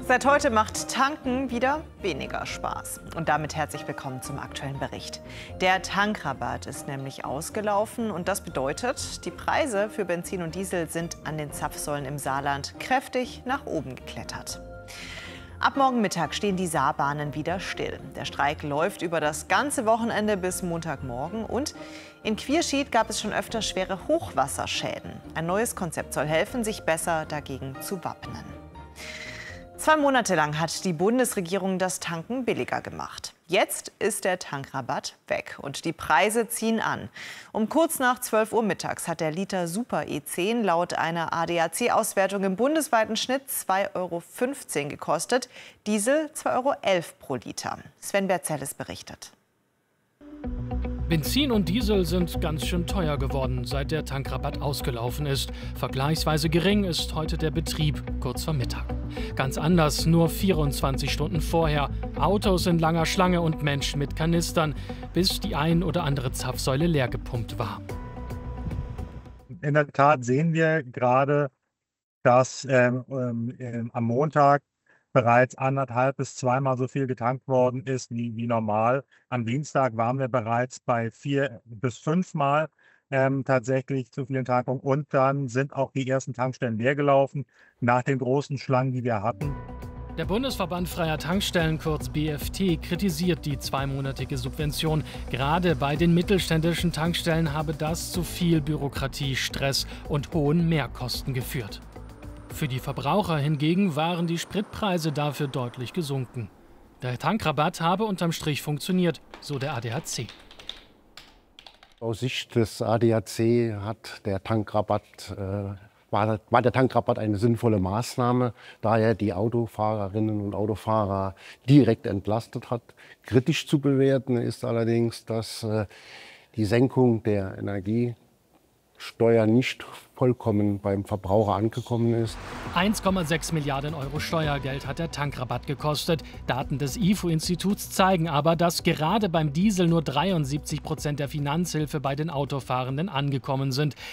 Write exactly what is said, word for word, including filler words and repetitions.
Seit heute macht Tanken wieder weniger Spaß. Und damit herzlich willkommen zum aktuellen Bericht. Der Tankrabatt ist nämlich ausgelaufen und das bedeutet, die Preise für Benzin und Diesel sind an den Zapfsäulen im Saarland kräftig nach oben geklettert. Ab morgen Mittag stehen die Saarbahnen wieder still. Der Streik läuft über das ganze Wochenende bis Montagmorgen und in Quierschied gab es schon öfter schwere Hochwasserschäden. Ein neues Konzept soll helfen, sich besser dagegen zu wappnen. Zwei Monate lang hat die Bundesregierung das Tanken billiger gemacht. Jetzt ist der Tankrabatt weg und die Preise ziehen an. Um kurz nach zwölf Uhr mittags hat der Liter Super E zehn laut einer A D A C-Auswertung im bundesweiten Schnitt zwei Euro fünfzehn gekostet, Diesel zwei Euro elf pro Liter. Sven Berzelles berichtet. Benzin und Diesel sind ganz schön teuer geworden, seit der Tankrabatt ausgelaufen ist. Vergleichsweise gering ist heute der Betrieb, kurz vor Mittag. Ganz anders, nur vierundzwanzig Stunden vorher. Autos in langer Schlange und Menschen mit Kanistern, bis die ein oder andere Zapfsäule leer gepumpt war. In der Tat sehen wir gerade, dass ähm, ähm, am Montag bereits anderthalb bis zweimal so viel getankt worden ist wie, wie normal. Am Dienstag waren wir bereits bei vier bis fünfmal ähm, tatsächlich zu vielen Tankungen. Und dann sind auch die ersten Tankstellen leer gelaufen nach den großen Schlangen, die wir hatten. Der Bundesverband Freier Tankstellen, kurz B F T, kritisiert die zweimonatige Subvention. Gerade bei den mittelständischen Tankstellen habe das zu viel Bürokratie, Stress und hohen Mehrkosten geführt. Für die Verbraucher hingegen waren die Spritpreise dafür deutlich gesunken. Der Tankrabatt habe unterm Strich funktioniert, so der A D A C. Aus Sicht des A D A C hat der Tankrabatt, äh, war, war der Tankrabatt eine sinnvolle Maßnahme, da er die Autofahrerinnen und Autofahrer direkt entlastet hat. Kritisch zu bewerten ist allerdings, dass äh, die Senkung der Energiesteuer nicht vollkommen beim Verbraucher angekommen ist. eins Komma sechs Milliarden Euro Steuergeld hat der Tankrabatt gekostet. Daten des I F O-Instituts zeigen aber, dass gerade beim Diesel nur dreiundsiebzig Prozent der Finanzhilfe bei den Autofahrenden angekommen sind.